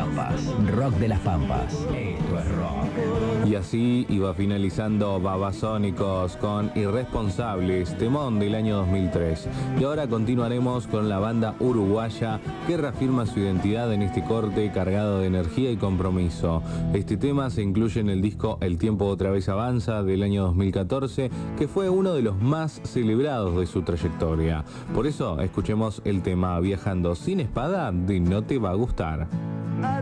Pampas. Rock de las Pampas. Esto es rock. Y así iba finalizando Babasónicos con Irresponsables, temón del año 2003. Y ahora continuaremos con la banda uruguaya que reafirma su identidad en este corte cargado de energía y compromiso. Este tema se incluye en el disco El tiempo otra vez avanza del año 2014, que fue uno de los más celebrados de su trayectoria. Por eso escuchemos el tema Viajando sin espada de No te va a gustar.